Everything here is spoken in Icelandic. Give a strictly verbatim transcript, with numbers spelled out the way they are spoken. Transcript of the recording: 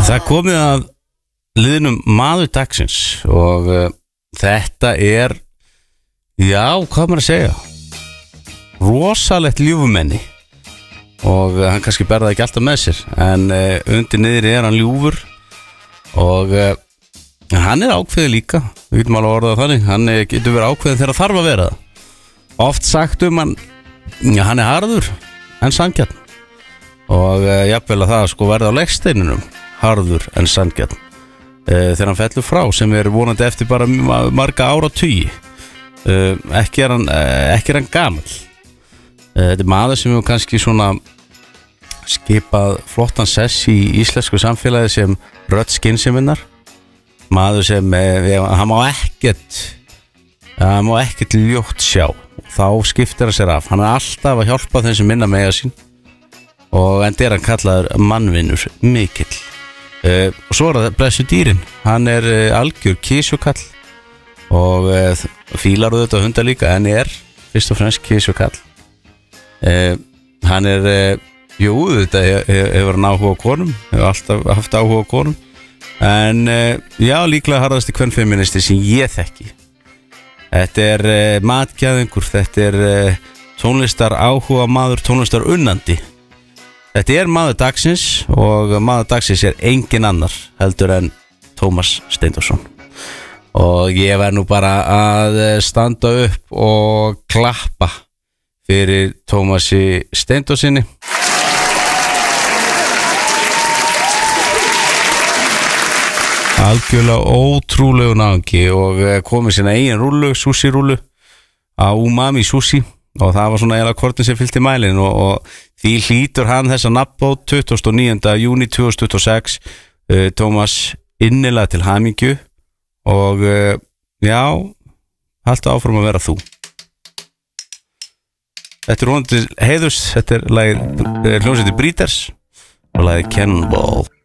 Það komið að liðnum maður dagsins og uh, þetta er, já, hvað maður að segja, rosalegt ljúfumenni og uh, hann kannski berða ekki alltaf með sér en uh, undir niðri er hann ljúfur og uh, hann er ákveðið líka, við getum alveg orðað þannig, hann getur verið ákveðið þegar þarf að vera það. Oft sagt um hann, já, hann er harður en sanngjarn og uh, jafnvel að það sko verða á leggsteininum harður en sanngjarn uh, þegar hann fellur frá sem er vonandi eftir bara marga áratugi. uh, ekki er hann uh, ekki er hann gamall. uh, þetta er maður sem hefur kannski svona skipað flottan sess í íslensku samfélagi sem rödd skynseminnar, maður sem uh, hann má ekkert hann má ekkert ljótt sjá, þá skiptir hann sér af, hann er alltaf að hjálpa þeim sem minna mega sín og en er hann kallaður mannvinnur mikill. uh, og svo er það blessu dýrin, hann er uh, algjör kísjukall og uh, fílar auðvitað hunda líka en er fyrst og fremst kísjukall. uh, hann er uh, jú, þetta hefur hann áhuga á konum, hefur alltaf haft áhuga á konum en uh, já, líklega harðasti kvenfeministi sem ég þekki. Þetta er uh, matgæðingur, þetta er uh, tónlistar áhuga maður, tónlistar unnandi. Þetta er maður dagsins og maður dagsins er engin annar heldur en Tómas Steindorsson. Og ég verð nú bara að standa upp og klappa fyrir Tómasi Steindorssoni. Algjörlega ótrúlegu náungi og komið sína eigin rúlu, sushi rúlu á Umami Sushi og það var svona eiginlega kortin sem fylgti mælin og, og því hlýtur hann þessa nafnbót tuttugasta og níunda júní tvö þúsund tuttugu og sex. uh, Tómas, innilega til hamingju og uh, já, haltu áfram að vera þú. Þetta er vonandi heiðurs, þetta er lagið hljómsveitin Breeders og lagið Cannonball.